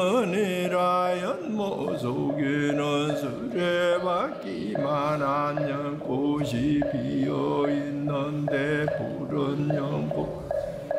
은혜라 연못 속에는 수레바퀴만한 연꽃이 피어있는데 푸른 연꽃